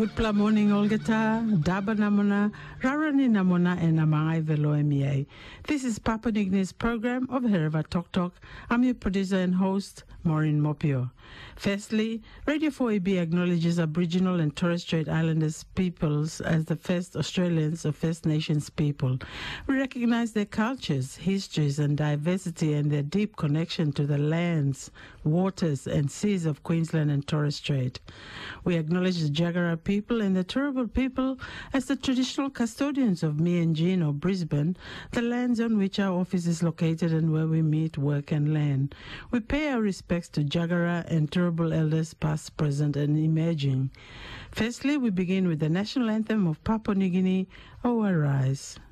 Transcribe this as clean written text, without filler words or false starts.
Putpla morning Olgata, Daba Namona, Rarani Namona, and Namangai Veloemiai. This is Papua New Guinea's program of Hereva Tok Tok. I'm your producer and host, Maureen Mopio. Firstly, Radio 4AB acknowledges Aboriginal and Torres Strait Islanders peoples as the first Australians or First Nations people. We recognize their cultures, histories, and diversity and their deep connection to the lands, waters, and seas of Queensland and Torres Strait. We acknowledge the Jagera people and the Turrbal people as the traditional custodians of Meanjin or Brisbane, the lands on which our office is located and where we meet, work, and learn. We pay our respects to Jagera and Turrbal elders past, present, and emerging. Firstly, we begin with the national anthem of Papua New Guinea, O Arise.